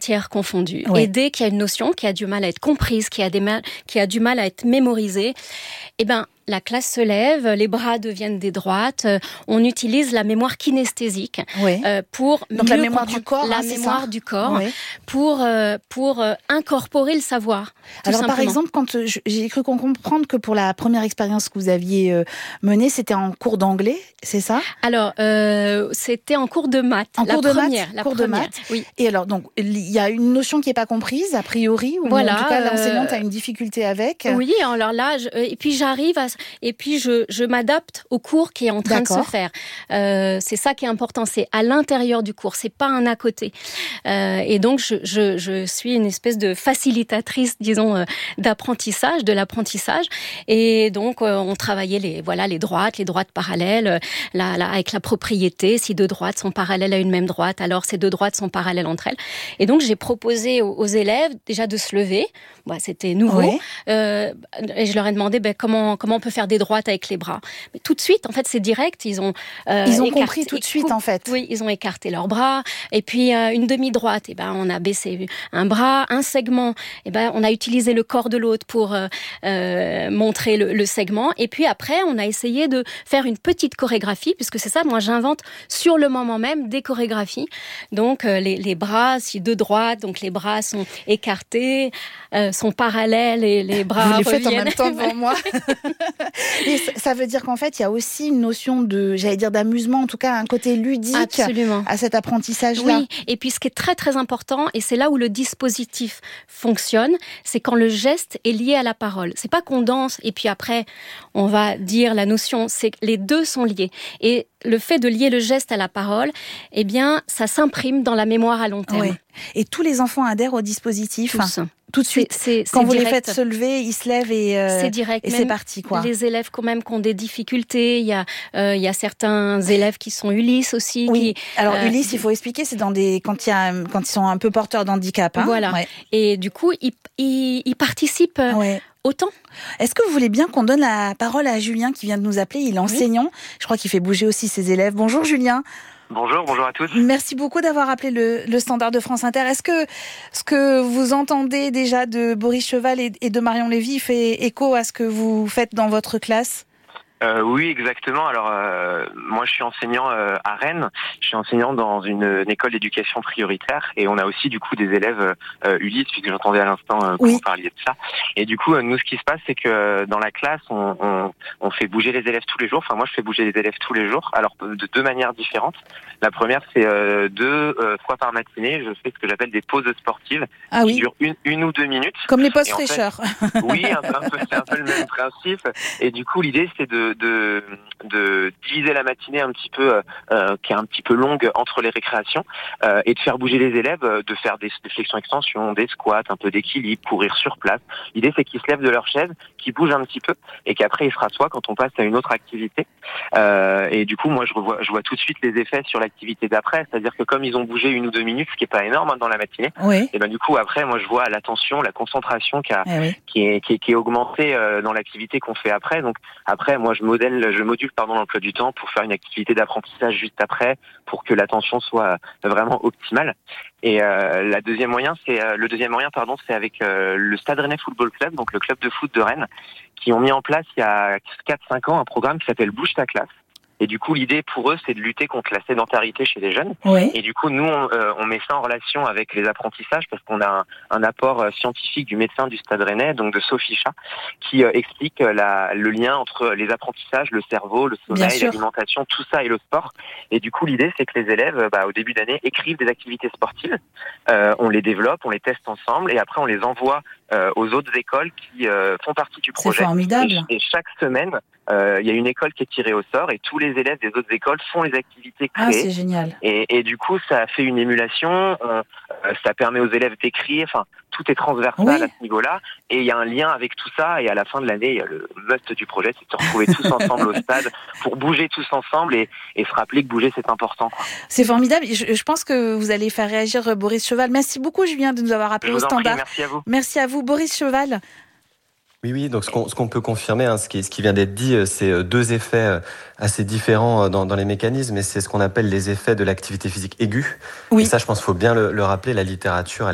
matières confondues. Ouais. Et dès qu'il y a une notion qui a du mal à être comprise, qui a du mal à être mémorisée, la classe se lève, les bras deviennent des droites, on utilise la mémoire kinesthésique pour donc mieux la mémoire comprendre du corps, la c'est mémoire ça du corps Oui. pour incorporer le savoir. Alors simplement. par exemple, quand j'ai cru comprendre que pour la première expérience que vous aviez menée, c'était en cours d'anglais, c'est ça ? Alors c'était en cours de maths. En cours de première. maths. Oui. Et alors donc il y a une notion qui est pas comprise a priori, ou en tout cas l'enseignante a une difficulté avec. Oui, alors là, je m'adapte au cours qui est en train de se faire. C'est ça qui est important, c'est à l'intérieur du cours, c'est pas un à côté. Et donc je suis une espèce de facilitatrice, disons, d'apprentissage, de l'apprentissage. Et donc on travaillait les droites parallèles, avec la propriété. Si deux droites sont parallèles à une même droite, alors ces deux droites sont parallèles entre elles. Et donc j'ai proposé aux élèves déjà de se lever. C'était nouveau. Oui. Et je leur ai demandé comment on peut faire des droites avec les bras. Mais tout de suite, en fait, c'est direct. Ils ont compris tout de suite, en fait. Oui, ils ont écarté leurs bras. Et puis une demi-droite, on a baissé un bras, un segment. On a utilisé le corps de l'autre pour montrer le segment. Et puis après, on a essayé de faire une petite chorégraphie, puisque c'est ça. Moi, j'invente sur le moment même des chorégraphies. Donc les bras, si deux droites, donc les bras sont écartés, sont parallèles et les bras vous les reviennent. Faites en même temps devant moi. Et ça veut dire qu'en fait, il y a aussi une notion d'amusement, en tout cas un côté ludique. Absolument. À cet apprentissage-là. Oui, et puis ce qui est très très important, et c'est là où le dispositif fonctionne, c'est quand le geste est lié à la parole. C'est pas qu'on danse et puis après on va dire la notion, c'est que les deux sont liés. Et le fait de lier le geste à la parole, ça s'imprime dans la mémoire à long terme. Ouais. Et tous les enfants adhèrent au dispositif. Tous. Tout de suite. Quand vous les faites se lever, ils se lèvent c'est direct. Et c'est parti, quoi. Les élèves quand même qui ont des difficultés, il y a certains élèves qui sont Ulysse aussi. Oui. Alors Ulysse, il faut expliquer, c'est quand ils sont un peu porteurs d'handicap. Voilà. Ouais. Et du coup, ils participent. Autant. Est-ce que vous voulez bien qu'on donne la parole à Julien qui vient de nous appeler ? Il est enseignant. Je crois qu'il fait bouger aussi ses élèves. Bonjour Julien. Bonjour à tous. Merci beaucoup d'avoir appelé le standard de France Inter. Est-ce que ce que vous entendez déjà de Boris Cheval et de Marion Lévy fait écho à ce que vous faites dans votre classe ? Oui, exactement. Alors, moi, je suis enseignant à Rennes. Je suis enseignant dans une école d'éducation prioritaire, et on a aussi du coup des élèves Ulysse, puisque j'entendais à l'instant que vous parliez de ça. Et du coup, nous, ce qui se passe, c'est que dans la classe, on fait bouger les élèves tous les jours. Enfin, moi, je fais bouger les élèves tous les jours. Alors, de deux manières différentes. La première, c'est 2 fois par matinée. Je fais ce que j'appelle des pauses sportives qui durent une ou 2 minutes. Comme les pauses fraîcheurs. Oui, c'est un peu le même principe. Et du coup, l'idée, c'est de diviser la matinée un petit peu qui est un petit peu longue entre les récréations et de faire bouger les élèves, de faire des flexions-extensions, des squats, un peu d'équilibre, courir sur place. L'idée, c'est qu'ils se lèvent de leur chaise, qu'ils bougent un petit peu et qu'après ils se rassoient quand on passe à une autre activité. Et du coup, moi, je vois tout de suite les effets sur l'activité d'après, c'est-à-dire que comme ils ont bougé 1 ou 2 minutes, ce qui est pas énorme dans la matinée, et du coup après, moi, je vois l'attention, la concentration qui est augmentée dans l'activité qu'on fait après. Donc après, moi, je module l'emploi du temps pour faire une activité d'apprentissage juste après, pour que l'attention soit vraiment optimale. Et le deuxième moyen, c'est avec le Stade Rennais Football Club, donc le club de foot de Rennes, qui ont mis en place il y a 4-5 ans un programme qui s'appelle Bouge ta classe. Et du coup, l'idée pour eux, c'est de lutter contre la sédentarité chez les jeunes. Et du coup, nous, on met ça en relation avec les apprentissages, parce qu'on a un apport scientifique du médecin du Stade Rennais, donc de Sophie Chat, qui explique le lien entre les apprentissages, le cerveau, le sommeil, l'alimentation, tout ça et le sport. Et du coup, l'idée, c'est que les élèves, au début d'année, écrivent des activités sportives. On les développe, on les teste ensemble, et après, on les envoie aux autres écoles qui font partie du projet. C'est formidable. Et chaque semaine, il y a une école qui est tirée au sort, et tous les élèves des autres écoles font les activités créées. Ah, c'est génial. Et du coup, ça fait une émulation, ça permet aux élèves d'écrire, enfin, tout est transversal à ce niveau-là, et il y a un lien avec tout ça, et à la fin de l'année, il y a le must du projet, c'est de se retrouver tous ensemble au stade, pour bouger tous ensemble, et se rappeler que bouger, c'est important, quoi. C'est formidable, je pense que vous allez faire réagir Boris Cheval. Merci beaucoup, Julien, de nous avoir appelé au standard. Merci à vous. Merci à vous, Boris Cheval. Oui, donc ce qu'on peut confirmer, ce qui vient d'être dit, c'est 2 effets assez différents dans les mécanismes, et c'est ce qu'on appelle les effets de l'activité physique aiguë. Et ça, je pense qu'il faut bien le rappeler, la littérature,